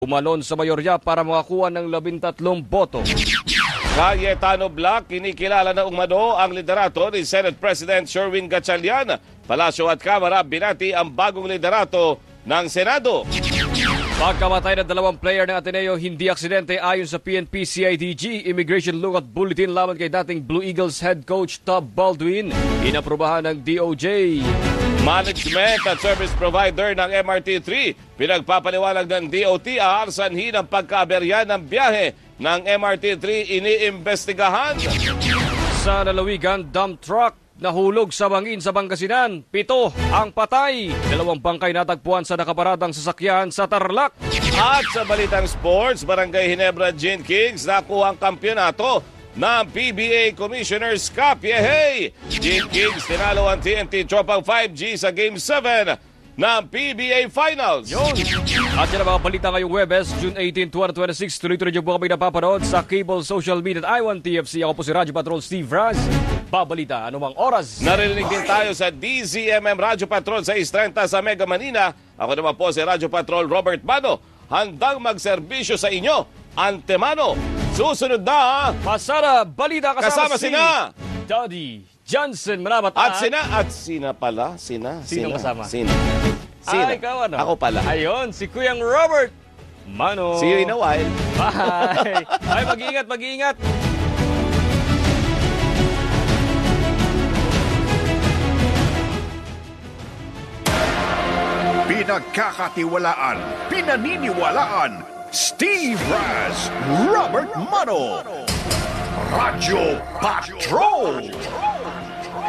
umalon sa mayorya para makakuha ng 13 boto. Cayetano Black, kinikilala na umano ang liderato ni Senate President Sherwin Gatchalian. Palasyo at Kamara binati ang bagong liderato ng Senado. Pagkamatay ng dalawang player ng Ateneo, hindi aksidente ayon sa PNP-CIDG. Immigration Lookout Bulletin laban kay dating Blue Eagles head coach Todd Baldwin. Inaprubahan ng DOJ. Management at service provider ng MRT-3. Pinagpapaliwanag ng DOT aarsanhin ang pagkaaberya ng biyahe ng MRT-3 iniimbestigahan. Sa lalawigan, dump truck nahulog sa bangin sa Pangasinan. 7 ang patay. 2 bangkay natagpuan sa nakaparadang sasakyan sa Tarlac. At sa balitang sports, Barangay Ginebra Gin Kings nakuha ang kampyonato ng PBA Commissioner's Cup. Yehey! Gin Kings tinalo ang TNT Tropang 5G sa Game 7 ng PBA Finals. Yun. At yan ang mga balita ngayong Webes, June 18, 2026. Tuloy-tuloy niyo po kami napapanood sa cable, social media at I1TFC. Ako po si Radyo Patrol Steve Raz. Babalita anumang oras. Narinig din tayo sa DZMM Radyo Patrol sa 6:30 sa Mega Manila. Ako naman po si Radyo Patrol Robert Mano. Handang magserbisyo sa inyo. Antemano. Susunod na Pasara Balita kasama sina Daddy Johnson Manabat sina pala. Sino kasama? Sina. Ay, ikaw ano? Ako pala. Ayun, si Kuyang Robert Mano. See you in a while. Bye. Ay, mag-ingat. Pinagkakatiwalaan, pinaniniwalaan, Steve Raz, Robert Mano, Radyo Patrol.